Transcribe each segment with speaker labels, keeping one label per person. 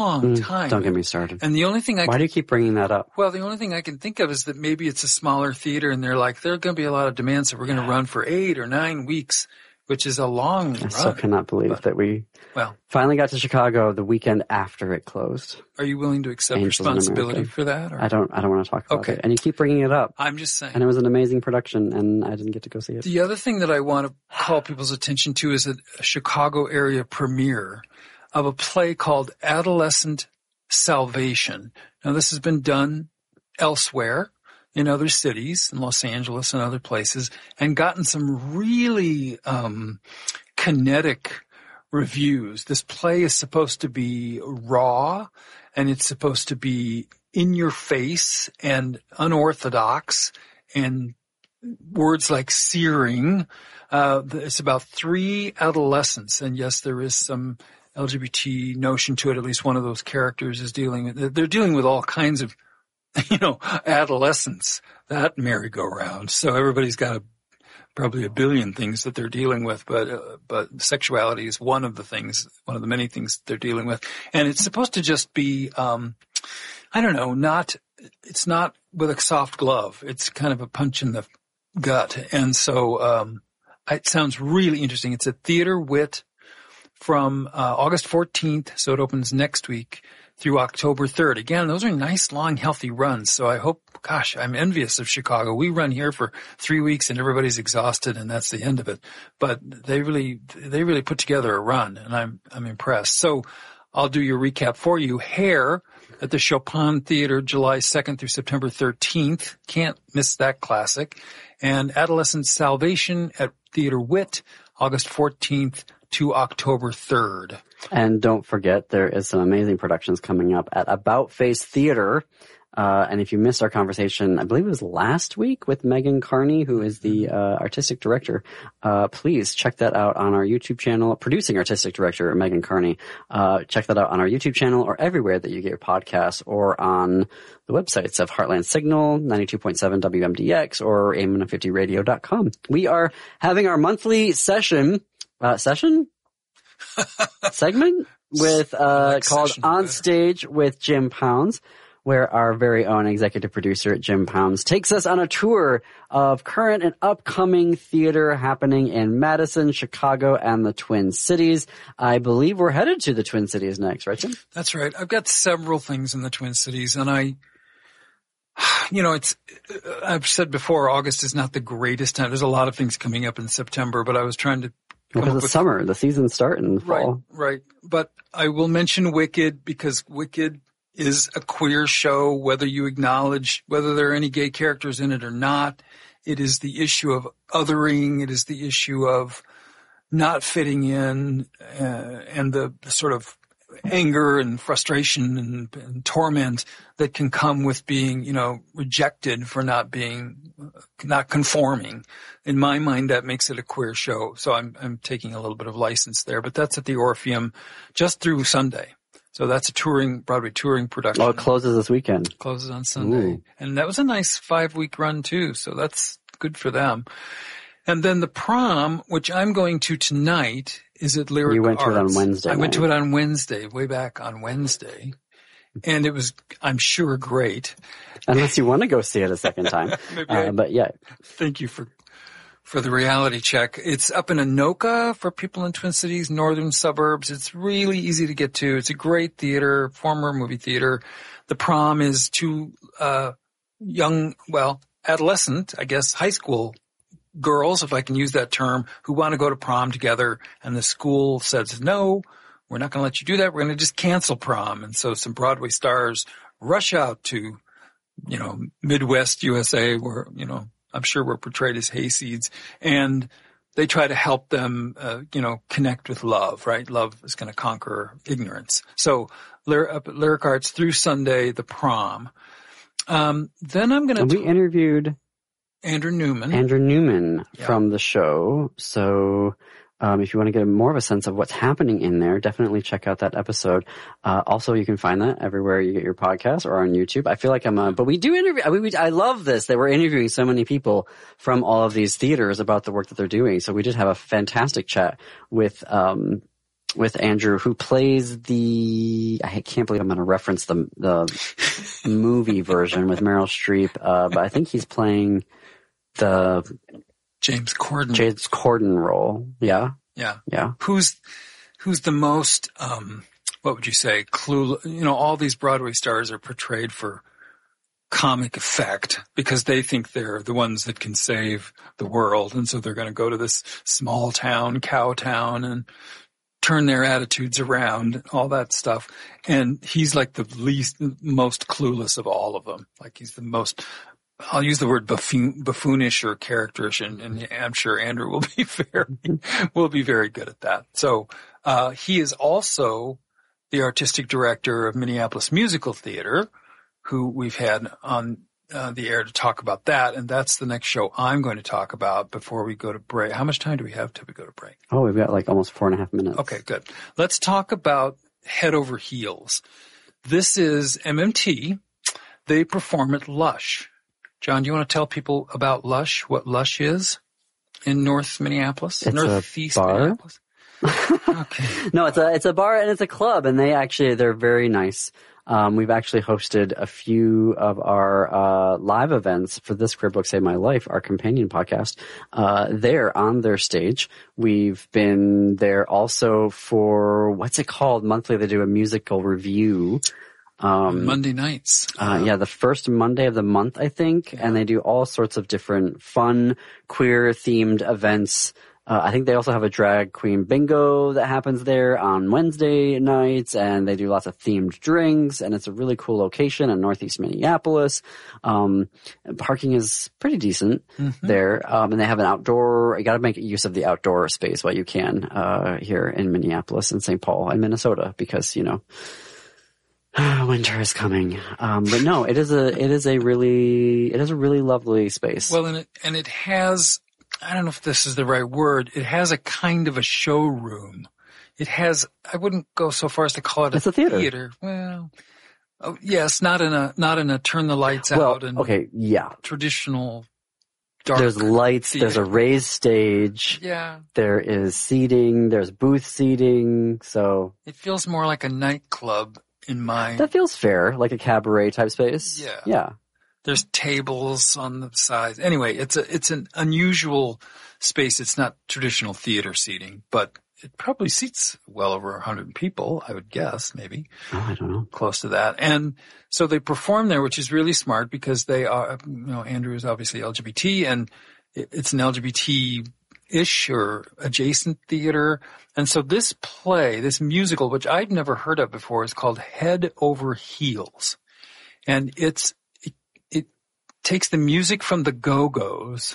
Speaker 1: long time.
Speaker 2: Don't get me started.
Speaker 1: And the only thing
Speaker 2: Why do you keep bringing that up?
Speaker 1: Well, the only thing I can think of is that maybe it's a smaller theater and they're like, there's going to be a lot of demand, so we're going to run for 8 or 9 weeks, which is a long run.
Speaker 2: I still cannot believe that we finally got to Chicago the weekend after it closed.
Speaker 1: Are you willing to accept responsibility for that? Or?
Speaker 2: I don't want to talk about it. And you keep bringing it up.
Speaker 1: I'm just saying.
Speaker 2: And it was an amazing production, and I didn't get to go see it.
Speaker 1: The other thing that I want to call people's attention to is a Chicago area premiere of a play called Adolescent Salvation. Now, this has been done elsewhere in other cities, in Los Angeles and other places, and gotten some really kinetic reviews. This play is supposed to be raw, and it's supposed to be in your face and unorthodox, and words like searing. It's about 3 adolescents, and yes, there is some LGBT notion to it. At least one of those characters is they're dealing with all kinds of, adolescence, that merry-go-round. So everybody's got probably a billion things that they're dealing with, but sexuality is one of the many things they're dealing with. And it's supposed to just be, it's not with a soft glove. It's kind of a punch in the gut. And so, it sounds really interesting. It's at Theater Wit from August 14th, so it opens next week, through October 3rd. Again, those are nice, long, healthy runs. So I hope, I'm envious of Chicago. We run here for 3 weeks and everybody's exhausted and that's the end of it. But they really put together a run and I'm impressed. So I'll do your recap for you. Hair at the Chopin Theater, July 2nd through September 13th. Can't miss that classic. And Adolescent Salvation at Theater Wit, August 14th to October 3rd.
Speaker 2: And don't forget, there is some amazing productions coming up at About Face Theater. And if you missed our conversation, I believe it was last week with Megan Carney, who is the artistic director, please check that out on our YouTube channel. Producing artistic director, Megan Carney. Check that out on our YouTube channel or everywhere that you get your podcasts, or on the websites of Heartland Signal, 92.7 WMDX, or AM150radio.com. We are having our monthly segment with called On Stage with Jim Pounds, where our very own executive producer, Jim Pounds, takes us on a tour of current and upcoming theater happening in Madison, Chicago, and the Twin Cities. I believe we're headed to the Twin Cities next, right, Jim?
Speaker 1: That's right. I've got several things in the Twin Cities, and I've said before, August is not the greatest time. There's a lot of things coming up in September, but I was trying to
Speaker 2: because it's summer, the seasons start in the fall.
Speaker 1: Right. But I will mention Wicked, because Wicked is a queer show, whether you acknowledge whether there are any gay characters in it or not. It is the issue of othering. It is the issue of not fitting in, and the sort of anger and frustration and torment that can come with being, rejected for not conforming. In my mind, that makes it a queer show. So I'm taking a little bit of license there, but that's at the Orpheum just through Sunday. So that's a Broadway touring production.
Speaker 2: Oh, it closes this weekend.
Speaker 1: Closes on Sunday. Ooh. And that was a nice 5-week run too. So that's good for them. And then the Prom, which I'm going to tonight, is at Lyric Arts.
Speaker 2: You went to it on Wednesday.
Speaker 1: I went to it on Wednesday, way back on Wednesday. And it was, I'm sure, great.
Speaker 2: Unless you want to go see it a second time. But yeah.
Speaker 1: Thank you for the reality check. It's up in Anoka for people in Twin Cities, northern suburbs. It's really easy to get to. It's a great theater, former movie theater. The Prom is two adolescent, I guess, high school girls, if I can use that term, who want to go to prom together, and the school says, no, we're not going to let you do that. We're going to just cancel prom. And so some Broadway stars rush out to, Midwest USA, where, I'm sure we're portrayed as hayseeds, and they try to help them, connect with love, right? Love is going to conquer ignorance. So Lyric Arts through Sunday, the Prom. Then I'm going to...
Speaker 2: We interviewed
Speaker 1: Andrew Newman
Speaker 2: from the show. So if you want to get more of a sense of what's happening in there, definitely check out that episode. Also, you can find that everywhere you get your podcast or on YouTube. I feel like but we do interview. I love this that we're interviewing so many people from all of these theaters about the work that they're doing. So we did have a fantastic chat with with Andrew, who plays I can't believe I'm going to reference the movie version with Meryl Streep, but I think he's playing the
Speaker 1: James Corden
Speaker 2: role. Yeah.
Speaker 1: Yeah. Who's the most, what would you say, clueless? All these Broadway stars are portrayed for comic effect because they think they're the ones that can save the world. And so they're going to go to this small town, cow town, and turn their attitudes around, all that stuff. And he's like the most clueless of all of them. Like he's the most, I'll use the word buffoonish or characterish, and I'm sure Andrew will be very good at that. So, he is also the artistic director of Minneapolis Musical Theater, who we've had on the air to talk about that. And that's the next show I'm going to talk about before we go to break. How much time do we have till we go to break?
Speaker 2: Oh, we've got like almost 4.5 minutes.
Speaker 1: Okay, good. Let's talk about Head Over Heels. This is MMT. They perform at Lush. John, do you want to tell people about Lush, what Lush is in North Minneapolis?
Speaker 2: It's
Speaker 1: Northeast
Speaker 2: a bar?
Speaker 1: Minneapolis? Okay.
Speaker 2: No, it's a bar and it's a club, and they're very nice. We've actually hosted a few of our live events for This Queer Book Saved My Life, our companion podcast, there on their stage. We've been there also for, what's it called? Monthly, they do a musical review.
Speaker 1: Monday nights.
Speaker 2: The first Monday of the month, I think. Yeah. And they do all sorts of different fun, queer-themed events. I think they also have a drag queen bingo that happens there on Wednesday nights, and they do lots of themed drinks, and it's a really cool location in Northeast Minneapolis. Parking is pretty decent there, and they have an outdoor, you gotta make use of the outdoor space while you can, here in Minneapolis and St. Paul and Minnesota, because, winter is coming. But no, it is a really lovely space.
Speaker 1: Well, and it has, I don't know if this is the right word. It has a kind of a showroom. It has, I wouldn't go so far as to call it
Speaker 2: a theater.
Speaker 1: Well, yes, not in a turn the lights out and traditional dark.
Speaker 2: There's lights,
Speaker 1: theater.
Speaker 2: There's a raised stage.
Speaker 1: Yeah.
Speaker 2: There is seating, there's booth seating, so.
Speaker 1: It feels more like a nightclub in my.
Speaker 2: That feels fair, like a cabaret type space.
Speaker 1: Yeah.
Speaker 2: Yeah.
Speaker 1: There's tables on the sides. Anyway, it's an unusual space. It's not traditional theater seating, but it probably seats well over 100 people, I would guess, maybe.
Speaker 2: Oh, I don't know.
Speaker 1: Close to that. And so they perform there, which is really smart because they are, Andrew is obviously LGBT, and it's an LGBT-ish or adjacent theater. And so this musical, which I'd never heard of before, is called Head Over Heels. And it takes the music from the Go-Go's,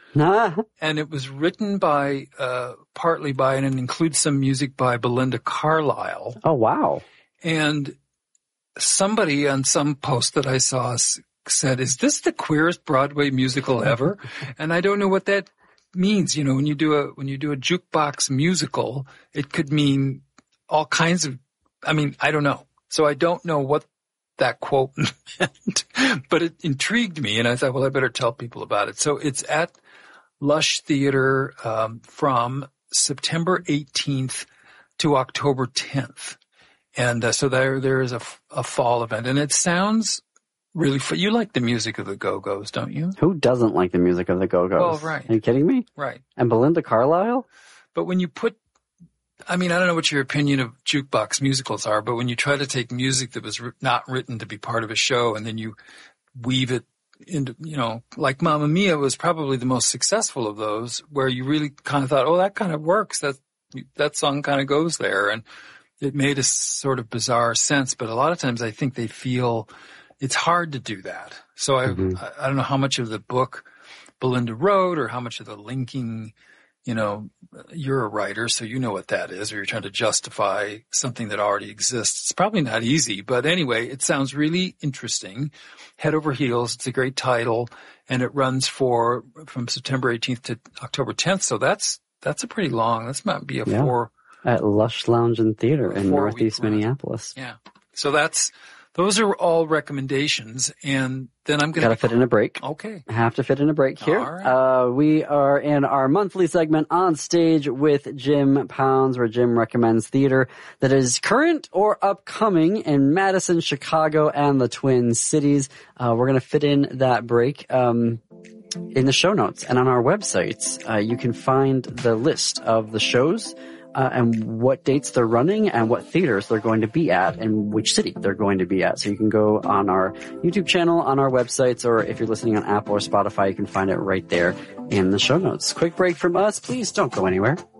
Speaker 1: and it was written by, partly by, and it includes some music by Belinda Carlisle.
Speaker 2: Oh, wow.
Speaker 1: And somebody on some post that I saw said, "Is this the queerest Broadway musical ever?" And I don't know what that means. When you do a jukebox musical, it could mean all kinds of, I don't know. So I don't know what that quote meant, but it intrigued me, and I thought, well, I better tell people about it. So it's at Lush Theater from September 18th to October 10th, and so there is a fall event, and it sounds really fun. You like the music of the Go-Go's, don't you?
Speaker 2: Who doesn't like the music of the Go-Go's?
Speaker 1: Well, right.
Speaker 2: Are you kidding me?
Speaker 1: Right.
Speaker 2: And Belinda Carlisle?
Speaker 1: But when you put, I don't know what your opinion of jukebox musicals are, but when you try to take music that was not written to be part of a show and then you weave it into, like Mamma Mia was probably the most successful of those, where you really kind of thought, oh, that kind of works. That song kind of goes there. And it made a sort of bizarre sense. But a lot of times I think they feel it's hard to do that. So I don't know how much of the book Belinda wrote or how much of the linking, you're a writer, so you know what that is, or you're trying to justify something that already exists. It's probably not easy, but anyway, it sounds really interesting. Head Over Heels, it's a great title, and it runs from September 18th to October 10th, so that's a pretty long, this might be
Speaker 2: at Lush Lounge and Theater in Northeast Minneapolis.
Speaker 1: Yeah. So that's those are all recommendations. And then I'm going
Speaker 2: to fit in a break.
Speaker 1: Okay.
Speaker 2: Have to fit in a break here.
Speaker 1: All right.
Speaker 2: We are in our monthly segment On Stage with Jim Pounds, where Jim recommends theater that is current or upcoming in Madison, Chicago, and the Twin Cities. We're going to fit in that break in the show notes and on our websites. You can find the list of the shows and what dates they're running and what theaters they're going to be at and which city they're going to be at. So you can go on our YouTube channel, on our websites, or if you're listening on Apple or Spotify, you can find it right there in the show notes. Quick break from us. Please don't go anywhere.